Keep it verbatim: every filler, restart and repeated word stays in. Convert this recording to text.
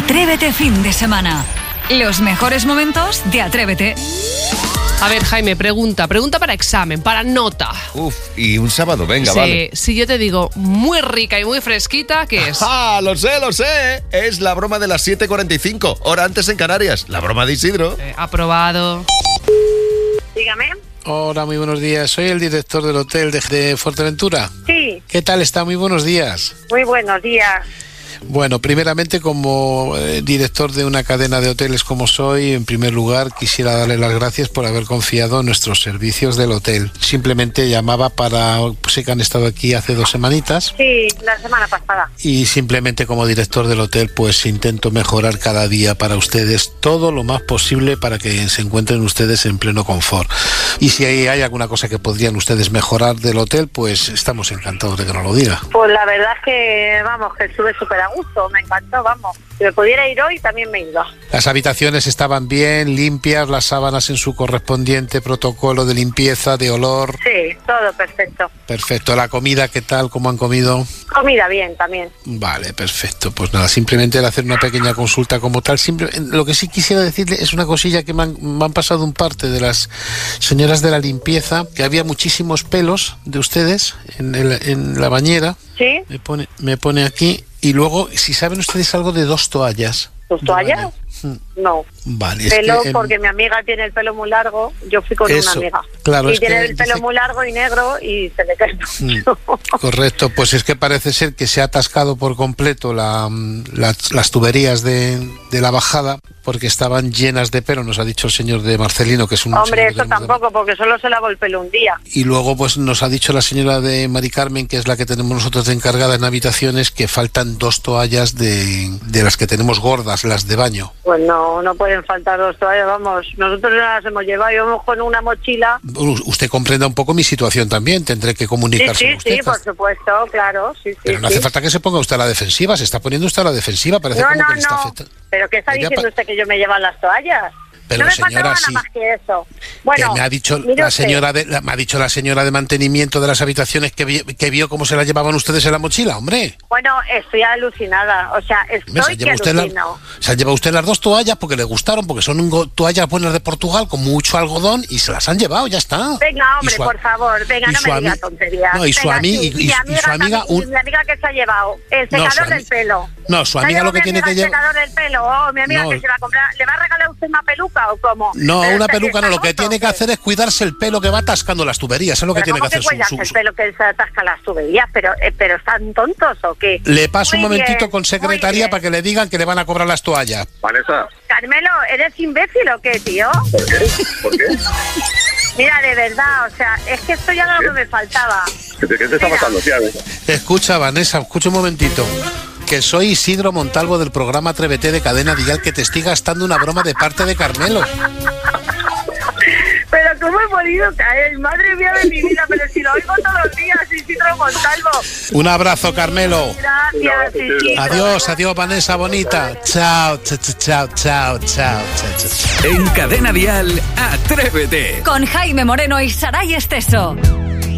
Atrévete fin de semana. Los mejores momentos de Atrévete. A ver, Jaime, pregunta. Pregunta para examen, para nota. Uf, y un sábado, venga, sí, vale. Si yo te digo muy rica y muy fresquita, ¿qué es? ¡Ah, lo sé, lo sé! Es la broma de las siete cuarenta y cinco, hora antes en Canarias. La broma de Isidro. Eh, aprobado. Dígame. Hola, muy buenos días. Soy el director del hotel de, de Fuerteventura. Sí. ¿Qué tal está? Muy buenos días. Muy buenos días. Bueno, primeramente, como eh, director de una cadena de hoteles como soy, en primer lugar quisiera darle las gracias por haber confiado en nuestros servicios del hotel. Simplemente llamaba para, pues sé que han estado aquí hace dos semanitas. Sí, la semana pasada. Y simplemente como director del hotel, pues intento mejorar cada día para ustedes todo lo más posible para que se encuentren ustedes en pleno confort. Y si hay, hay alguna cosa que podrían ustedes mejorar del hotel, pues estamos encantados de que nos lo diga. Pues la verdad es que, vamos, que estuve súper a gusto, me encantó, vamos. Si me pudiera ir hoy, también me iba. Las habitaciones estaban bien, limpias, las sábanas en su correspondiente protocolo de limpieza, de olor. Sí, todo perfecto. Perfecto. ¿La comida qué tal? ¿Cómo han comido? Comida bien, también. Vale, perfecto. Pues nada, simplemente el hacer una pequeña consulta como tal. Simple, lo que sí quisiera decirle es una cosilla que me han, me han pasado un parte de las señoras de la limpieza, que había muchísimos pelos de ustedes en, el, en la bañera. ¿Sí? Me pone, me pone aquí. Y luego, si saben ustedes algo de dos toallas. ¿Dos toallas? No. Vale. Pelo, es que, eh, porque mi amiga tiene el pelo muy largo. Yo fui con eso, una amiga. Claro, y es tiene que el pelo dice... muy largo y negro y se le cae mucho. Correcto, pues es que parece ser que se ha atascado por completo la, la, las tuberías de, de la bajada, porque estaban llenas de pelo, nos ha dicho el señor de Marcelino, que es un... Hombre, eso tampoco, de... porque solo se lavó el pelo un día. Y luego pues nos ha dicho la señora de Mari Carmen, que es la que tenemos nosotros de encargada en habitaciones, que faltan dos toallas de, de las que tenemos gordas, las de baño. Pues no, no pueden faltar dos toallas, vamos, nosotros no las hemos llevado, íbamos con una mochila. Usted comprenda un poco mi situación también, tendré que comunicarse sí, sí, con usted. Sí, por supuesto, claro, sí, sí. Pero no sí. hace falta que se ponga usted a la defensiva, se está poniendo usted a la defensiva, parece no, como no, que le está no. afectando. ¿Pero qué está Debería diciendo pa... usted que yo me llevan las toallas? Pero no me señora, faltaba sí. nada más que eso. Bueno, que me ha dicho la señora de la, me ha dicho la señora de mantenimiento de las habitaciones que, vi, que vio cómo se la llevaban ustedes en la mochila, hombre. Bueno, estoy alucinada, o sea, estoy que alucino. La, se han llevado usted las dos toallas porque le gustaron, porque son un, toallas buenas de Portugal con mucho algodón y se las han llevado, ya está. Venga, hombre, por favor, venga, no me diga tonterías. No, y su, venga, ami, sí, y, y, y, y su amiga... También, un... mi amiga que se ha llevado el secador no, del pelo. No, su amiga lo que tiene que llevar... El secador del pelo, oh, mi amiga no. que se va a comprar... ¿Le va a regalar usted una peluca o cómo? No, Pero una peluca no, lo que tiene que hacer es cuidarse el pelo que va atascando las tuberías, es lo que tiene que hacer. ¿Cómo que cuidas el pelo que se atasca las tuberías? ¿Pero, eh, pero están tontos o qué? Le paso muy un momentito bien, con secretaría para que le digan que le van a cobrar las toallas. Vanessa. Carmelo, ¿eres imbécil o qué, tío? ¿Por qué? ¿Por qué? Mira, de verdad, o sea, es que esto ya era lo que me faltaba. ¿Qué te, qué te está pasando, tía? Escucha, Vanessa, escucha un momentito. Que soy Isidro Montalvo del programa Atrévete de Cadena Dial, que te estoy gastando una broma de parte de Carmelo. Pero cómo he podido caer, madre mía de mi vida, pero si lo oigo todos los días, Isidro Montalvo. Un abrazo, Carmelo. Gracias, Isidro. Adiós, adiós, Vanessa bonita. Chao, chao, chao, chao, chao, chao. En Cadena Dial, Atrévete. Con Jaime Moreno y Saray Esteso.